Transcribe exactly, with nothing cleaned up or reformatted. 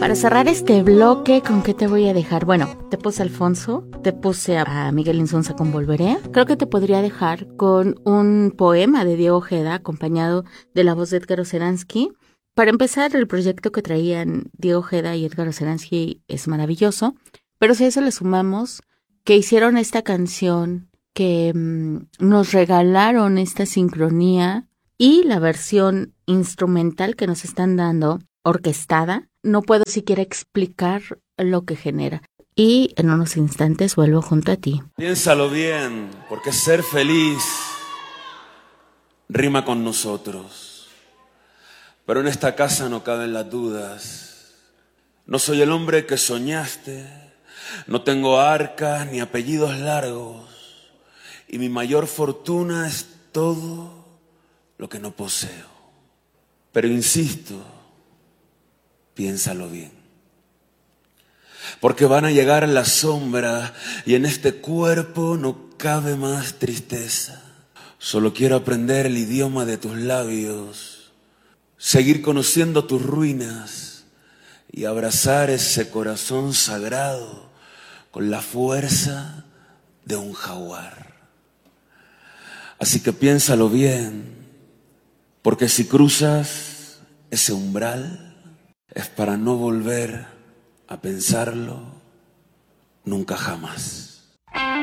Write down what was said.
Para cerrar este bloque, ¿con qué te voy a dejar? Bueno, te puse a Alfonso, te puse a Miguel Insunza con Volveré. Creo que te podría dejar con un poema de Diego Ojeda acompañado de la voz de Edgar Oceransky. Para empezar, el proyecto que traían Diego Ojeda y Edgar Oceransky es maravilloso, pero si a eso le sumamos que hicieron esta canción, que mmm, nos regalaron esta sincronía y la versión instrumental que nos están dando, orquestada, no puedo siquiera explicar lo que genera. Y en unos instantes vuelvo junto a ti. Piénsalo bien, porque ser feliz rima con nosotros. Pero en esta casa no caben las dudas. No soy el hombre que soñaste, no tengo arcas ni apellidos largos, y mi mayor fortuna es todo lo que no poseo. Pero insisto, piénsalo bien. Porque van a llegar las sombras y en este cuerpo no cabe más tristeza. Solo quiero aprender el idioma de tus labios, seguir conociendo tus ruinas y abrazar ese corazón sagrado con la fuerza de un jaguar. Así que piénsalo bien, porque si cruzas ese umbral es para no volver a pensarlo nunca jamás.